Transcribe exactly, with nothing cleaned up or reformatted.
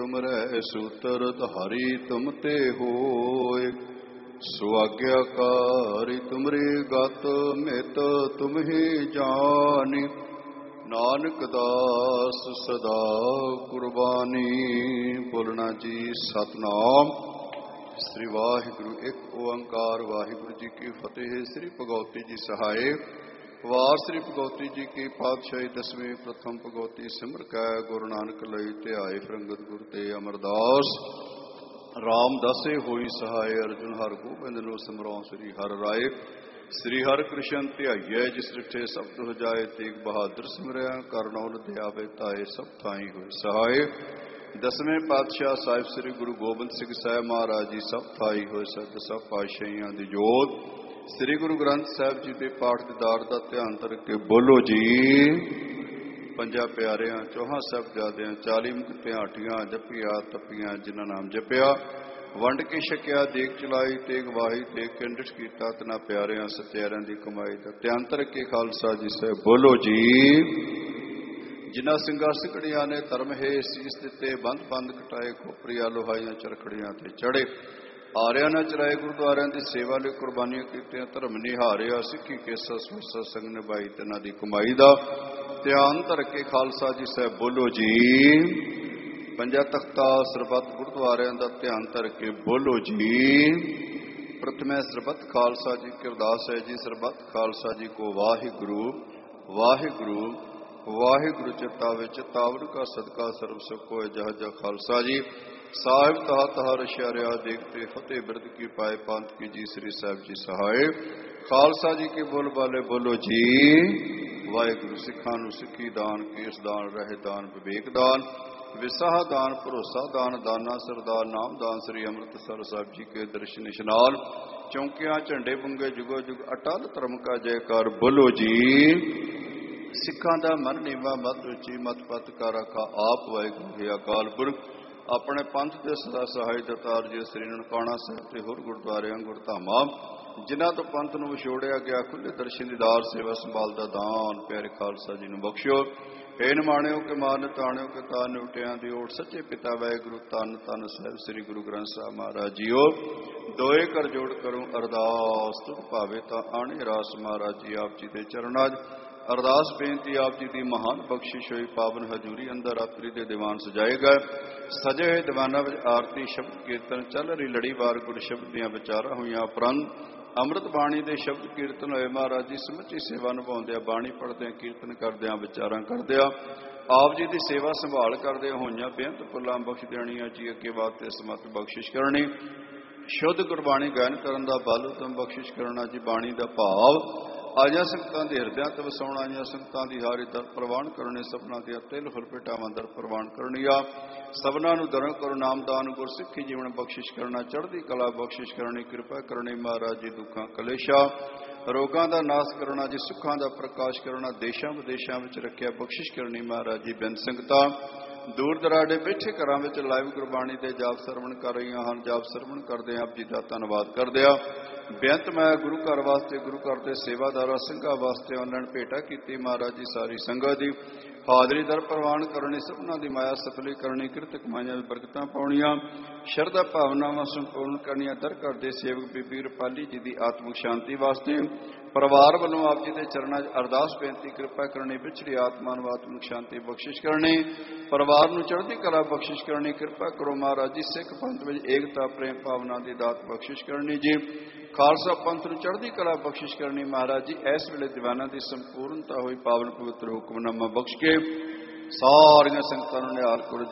ਤੁਮਰੇ ਸੂਤਰ ਧਾਰੀ ਤੁਮ ਤੇ ਹੋਏ। ਸੁਆਗਿਆਕਾਰੀ ਤੁਮਰੀ ਗਤ ਮਿਤ ਤੁਮ ਹੀ ਜਾਨੀ। ਨਾਨਕ ਦਾਸ ਸਦਾ ਕੁਰਬਾਨੀ। ਬੋਲਣਾ ਜੀ ਸਤਨਾਮ ਸ੍ਰੀ ਵਾਹਿਗੁਰੂ। ਇੱਕ ਓੰਕਾਰ ਵਾਹਿਗੁਰੂ ਜੀ ਕੀ ਫਤਿਹ। ਸ੍ਰੀ ਭਗਉਤੀ ਜੀ ਸਹਾਏ। ਵਾਰ ਸ੍ਰੀ ਭਗਉਤੀ ਜੀ ਕੀ ਪਾਤਸ਼ਾਹੀ ਦਸਵੀਂ ਪ੍ਰਥਮ ਭਗਉਤੀ ਸਿਮਰ ਕੈ ਗੁਰੂ ਨਾਨਕ ਲਈ ਧਿਆਏ ਫਿਰੰਗਤ ਗੁਰ ਤੇ ਅਮਰਦਾਸ। ਰਾਮਦਾਸੇ ਹੋਈ ਸਹਾਏ ਅਰਜੁਨ ਹਰ ਗੋਬਿੰਦ ਨੂੰ ਸਿਮਰਉ ਸ੍ਰੀ ਹਰਿ ਰਾਏ। ਸ੍ਰੀ ਹਰਿ ਕ੍ਰਿਸ਼ਨ ਧਿਆਈਐ ਜਿਸ ਡਿਠੇ ਸਭ ਤੁਹ ਜਾਏ। ਤੇਗ ਬਹਾਦਰ ਸਿਮਰਿਆ ਕਰਨਉ ਲੁਧਿਆਵੇ ਧਾਏ ਸਭ ਥਾਈ ਹੋਏ ਸਹਾਏ। ਦਸਵੇਂ ਪਾਤਸ਼ਾਹ ਸਾਹਿਬ ਸ੍ਰੀ ਗੁਰੂ ਗੋਬਿੰਦ ਸਿੰਘ ਸਾਹਿਬ ਮਹਾਰਾਜ ਜੀ ਸਭ ਥਾਈ ਹੋਏ ਸਤ ਸਭ ਪਾਤਸ਼ਾਹੀਆਂ ਦੀ ਜੋਤ। ਸ੍ਰੀ ਗੁਰੂ ਗ੍ਰੰਥ ਸਾਹਿਬ ਜੀ ਦੇ ਪਾਠ ਦੀਦਾਰ ਦਾ ਧਿਆਨ ਧਰ ਕੇ ਬੋਲੋ ਜੀ। ਪੰਜਾਂ ਪਿਆਰਿਆਂ ਚੌਹਾਂ ਸਾਹਿਬਜ਼ਾਦਿਆਂ ਚਾਲੀ ਮੁਕਤਿਆਂ ਆਠੀਆਂ ਜਪੀਆਂ ਤਪੀਆਂ ਜਿਨ੍ਹਾਂ ਨਾਮ ਜਪਿਆ। ਵੰਡ ਕੇ ਛਕਿਆ ਦੇਗ ਚਲਾਈ ਤੇਗ ਵਾਹੀ ਤੇਗ ਕਿੰਡਿਠ ਕੀਤਾ ਤਨਾ ਪਿਆਰਿਆਂ ਸਤਿਆਰਿਆਂ ਦੀ ਕਮਾਈ ਦਾ ਧਿਆਨ ਧਰ ਕੇ ਖਾਲਸਾ ਜੀ ਸਾਹਿਬ ਬੋਲੋ ਜੀ। ਜਿਨ੍ਹਾਂ ਸਿੰਘਾਂ ਸਿਕੜੀਆਂ ਨੇ ਧਰਮ ਹੈ ਸੀਸ ਦਿੱਤੇ ਬੰਦ ਬੰਦ ਕਟਾਏ ਖੋਪਰੀਆਂ ਲੋਹਾਈਆਂ ਚਰਖੜੀਆਂ ਤੇ ਚੜੇ। ਆਰਿਆਂ ਨਾਲ ਚਰਾਏ ਗੁਰਦੁਆਰਿਆਂ ਦੀ ਸੇਵਾ ਲਈ ਕੁਰਬਾਨੀਆਂ ਕੀਤੀਆਂ ਧਰਮ ਨਿਹਾਰਿਆ ਸਿੱਖੀ ਕੇਸਾ ਸਵਸਾ ਸੰਗ ਨਿਭਾਈ ਤਨਾਂ ਦੀ ਕਮਾਈ ਦਾ ਧਿਆਨ ਧਰ ਕੇ ਖਾਲਸਾ ਜੀ ਸਾਹਿਬ ਬੋਲੋ ਜੀ। ਪੰਜਾਂ ਤਖਤਾਂ ਸਰਬੱਤ ਗੁਰਦੁਆਰਿਆਂ ਦਾ ਧਿਆਨ ਧਰ ਕੇ ਬੋਲੋ ਜੀ। ਪ੍ਰਥਮੇ ਸਰਬੱਤ ਖਾਲਸਾ ਜੀ ਕੀ ਅਰਦਾਸ ਹੈ ਜੀ। ਸਰਬੱਤ ਖਾਲਸਾ ਜੀ ਕੋ ਵਾਹਿਗੁਰੂ ਵਾਹਿਗੁਰੂ ਵਾਹਿਗੁਰੂ ਚਿੱਤਾ ਵਿੱਚ ਤਾਵੜ ਕਾ ਸਦਕਾ ਸਰਬ ਸੁਖ ਹੋਏ। ਜਹ ਜਹ ਖਾਲਸਾ ਜੀ ਸਾਹਿਬ ਤਹਾ ਤਹਾ ਰਸ਼ਿਆਰਿਆ ਦੇਖਤੇ ਫਤਿਹ ਬਿਰਦ ਕੀ ਪਾਏ ਪੰਥ ਕੀ ਜੀ ਸ੍ਰੀ ਸਾਹਿਬ ਜੀ ਸਹਾਏ। ਖਾਲਸਾ ਜੀ ਕੇ ਬੋਲ ਬਾਲੇ ਬੋਲੋ ਜੀ। ਵਾਹਿਗੁਰੂ ਸਿੱਖਾਂ ਨੂੰ ਸਿੱਖੀ ਦਾਨ ਕੇਸ ਦਾਨ ਰਹਿ ਦਾਨ ਵਿਵੇਕ ਦਾਨ ਵਿਸਾਹ ਦਾਨ ਭਰੋਸਾ ਦਾਨ ਦਾਨਾ ਸਰਦਾਰ ਨਾਮ ਦਾਨ ਸ੍ਰੀ ਅੰਮ੍ਰਿਤਸਰ ਸਾਹਿਬ ਜੀ ਕੇ ਦਰਸ਼ਨ ਇਸ਼ਨਾਨ ਚੌਂਕਿਆਂ ਝੰਡੇ ਬੁੰਗੇ ਜੁਗੋ ਜੁਗ ਅਟਲ ਧਰਮ ਕਾ ਜੈਕਾਰ ਬੋਲੋ ਜੀ। ਸਿੱਖਾਂ ਦਾ ਮਨ ਨੀਵਾ ਮਤ ਉੱਚੀ ਮਤ ਪਤ ਕਾ ਰੱਖਾ ਆਪ ਵਾਹਿਗੁਰੂ ਹੈ ਅਕਾਲ ਪੁਰਖ। ਆਪਣੇ ਪੰਥ ਦੇ ਸਦਾ ਸਹਾਈ ਦਤਾਰ ਜੀ ਸ੍ਰੀ ਨਨਕਾਣਾ ਸਾਹਿਬ ਤੇ ਹੋਰ ਗੁਰਦੁਆਰਿਆਂ ਗੁਰਧਾਮਾਂ ਜਿਨ੍ਹਾਂ ਤੋਂ ਪੰਥ ਨੂੰ ਵਿਛੋੜਿਆ ਗਿਆ ਖੁੱਲੇ ਦਰਸ਼ਨ ਦੀਦਾਰ ਸੇਵਾ ਸੰਭਾਲ ਦਾ ਦਾਨ ਪਿਆਰੇ ਖਾਲਸਾ ਜੀ ਨੂੰ ਬਖਸ਼ਿਓ। ਹੇ ਨਿਮਾਣਿਓ ਕਿ ਮਾਨ ਤਾਣਿਓ ਕਿ ਤਾਨ ਉਟਿਆਂ ਦੀ ਓਟ ਸੱਚੇ ਪਿਤਾ ਵਾਹਿਗੁਰੂ ਧੰਨ ਧੰਨ ਸਾਹਿਬ ਸ੍ਰੀ ਗੁਰੂ ਗ੍ਰੰਥ ਸਾਹਿਬ ਮਹਾਰਾਜ ਜੀਓ। ਦੋਏ ਕਰ ਜੋੜ ਕਰੂੰ ਅਰਦਾਸ ਤੁਧ ਭਾਵੇ ਤਾਂ ਆਣੇ ਰਾਸ ਮਹਾਰਾਜ ਜੀ ਆਪ ਜੀ ਦੇ ਚਰਨਾਂ ਅਰਦਾਸ ਬੇਨਤੀ ਆਪ ਜੀ ਦੀ ਮਹਾਨ ਬਖਸ਼ਿਸ਼ ਹੋਈ ਪਾਵਨ ਹਜ਼ੂਰੀ ਅੰਦਰ ਰਾਤਰੀ ਦੇ ਦੀਵਾਨ ਸਜਾਏ ਗਏ। ਸਜੇ ਹੋਏ ਦੀਵਾਨਾਂ ਵਿੱਚ ਆਰਤੀ ਸ਼ਬਦ ਕੀਰਤਨ ਚੱਲ ਰਹੀ ਲੜੀਵਾਰ ਗੁਰ ਸ਼ਬਦ ਦੀਆਂ ਵਿਚਾਰਾਂ ਹੋਈਆਂ ਉਪਰੰਤ ਅੰਮ੍ਰਿਤ ਬਾਣੀ ਦੇ ਸ਼ਬਦ ਕੀਰਤਨ ਹੋਏ। ਮਹਾਰਾਜ ਜੀ ਸਮੁੱਚੀ ਸੇਵਾ ਨਿਭਾਉਂਦਿਆਂ ਬਾਣੀ ਪੜ੍ਹਦਿਆਂ ਕੀਰਤਨ ਕਰਦਿਆਂ ਵਿਚਾਰਾਂ ਕਰਦਿਆਂ ਆਪ ਜੀ ਦੀ ਸੇਵਾ ਸੰਭਾਲ ਕਰਦਿਆਂ ਹੋਈਆਂ ਬੇਅੰਤ ਪੁੱਲਾਂ ਬਖਸ਼ ਦੇਣੀਆਂ ਜੀ ਅੱਗੇ ਵਾਸਤੇ ਸਮਤ ਬਖਸ਼ਿਸ਼ ਕਰਨੀ। ਸ਼ੁੱਧ ਗੁਰਬਾਣੀ ਗਾਇਨ ਕਰਨ ਦਾ ਬਲ ਉਤਮ ਬਖਸ਼ਿਸ਼ ਕਰਨਾ ਜੀ। ਬਾਣੀ ਦਾ ਭਾਵ ਆਈਆਂ ਸੰਗਤਾਂ ਦੇ ਹਿਰਦਿਆਂ ਤੇ ਵਸਾਉਣ ਆਈਆਂ ਸੰਗਤਾਂ ਦੀ ਹਾਰੀ ਦਰ ਪ੍ਰਵਾਨ ਕਰਨੇ ਸਭਨਾਂ ਦੀਆਂ ਤਿਲ ਫੁਲ ਭੇਟਾਵਾਂ ਦਰ ਪ੍ਰਵਾਨ ਕਰਨੀਆਂ। ਸਭਨਾਂ ਨੂੰ ਦਰਨ ਕਰੋ ਨਾਮਦਾਨ ਗੁਰ ਸਿੱਖੀ ਜੀਵਨ ਬਖਸ਼ਿਸ਼ ਕਰਨਾ ਚੜ੍ਹਦੀ ਕਲਾ ਬਖਸ਼ਿਸ਼ ਕਰਨੀ ਕਿਰਪਾ ਕਰਨੀ। ਮਹਾਰਾਜ ਜੀ ਦੁੱਖਾਂ ਕਲੇਸ਼ਾਂ ਰੋਗਾਂ ਦਾ ਨਾਸ ਕਰਨਾ ਜੀ ਸੁੱਖਾਂ ਦਾ ਪ੍ਰਕਾਸ਼ ਕਰਨਾ ਦੇਸ਼ਾਂ ਵਿਦੇਸ਼ਾਂ ਵਿੱਚ ਰੱਖਿਆ ਬਖਸ਼ਿਸ਼ ਕਰਨੀ। ਮਹਾਰਾਜ ਜੀ ਬੇਨਤੀ ਸੰਗਤਾਂ ਦੂਰ ਦਰਾਡੇ ਬੈਠੇ ਘਰਾਂ ਵਿੱਚ ਲਾਈਵ ਗੁਰਬਾਣੀ ਦੇ ਜਾਪ ਸਰਵਣ ਕਰ ਰਹੀਆਂ ਹਨ। ਜਾਪ ਸਰਵਣ ਕਰਦੇ ਆਪ ਜੀ ਦਾ ਧੰਨਵਾਦ ਕਰਦੇ ਆ। ਬੇਅੰਤ ਮੈਂ ਗੁਰੂ ਘਰ ਵਾਸਤੇ ਗੁਰੂ ਘਰ ਦੇ ਸੇਵਾਦਾਰਾਂ ਸਿੰਘਾਂ ਵਾਸਤੇ ਉਹਨਾਂ ਨੇ ਭੇਟਾ ਕੀਤੀ। ਮਹਾਰਾਜ ਜੀ ਸਾਰੀ ਸੰਗਤ ਦੀ ਹਾਜ਼ਰੀ ਦਰ ਪ੍ਰਵਾਨ ਕਰਨੀ ਸਭਨਾਂ ਦੀ ਮਾਇਆ ਸਫਲੀ ਕਰਨੀ ਕਿਰਤ ਕਮਾਈਆਂ ਵਿੱਚ ਬਰਕਤਾਂ ਪਾਉਣੀਆਂ ਸ਼ਰਧਾ ਭਾਵਨਾਵਾਂ ਸੰਪੂਰਨ ਕਰਨੀਆਂ। ਦਰ ਘਰ ਦੇ ਸੇਵਕ ਬੀਬੀ ਰੁਪਾਲੀ ਜੀ ਦੀ ਆਤਮਿਕ ਸ਼ਾਂਤੀ ਵਾਸਤੇ ਪਰਿਵਾਰ ਵੱਲੋਂ ਆਪ ਜੀ ਦੇ ਚਰਨਾਂ 'ਚ ਅਰਦਾਸ ਬੇਨਤੀ ਕਿਰਪਾ ਕਰਨੀ ਵਿਛੜੀ ਆਤਮਾ ਨੂੰ ਆਤਮਿਕ ਸ਼ਾਂਤੀ ਬਖਸ਼ਿਸ਼ ਕਰਨੀ ਪਰਿਵਾਰ ਨੂੰ ਚੜ੍ਹਦੀ ਕਲਾ ਬਖਸ਼ਿਸ਼ ਕਰਨੀ। ਕਿਰਪਾ ਕਰੋ ਮਹਾਰਾਜ ਜੀ ਸਿੱਖ ਪੰਥ ਵਿੱਚ ਏਕਤਾ ਪ੍ਰੇਮ ਭਾਵਨਾ ਦੀ ਦਾਤ ਬਖਸ਼ਿਸ਼ ਕਰਨੀ ਜੀ। ਖਾਲਸਾ ਪੰਥ ਨੂੰ ਚੜ੍ਹਦੀ ਕਲਾ ਬਖਸ਼ਿਸ਼ ਕਰਨੀ। ਮਹਾਰਾਜ ਜੀ ਇਸ ਵੇਲੇ ਦੀਵਾਨਾਂ ਦੀ ਸੰਪੂਰਨਤਾ ਹੋਈ ਪਾਵਨ ਪਵਿੱਤਰ ਹੁਕਮਨਾਮਾ ਬਖਸ਼ ਕੇ ਸਾਰੀਆਂ ਸੰਗਤਾਂ ਨੂੰ ਨਿਹਾਲ ਕਰੋ।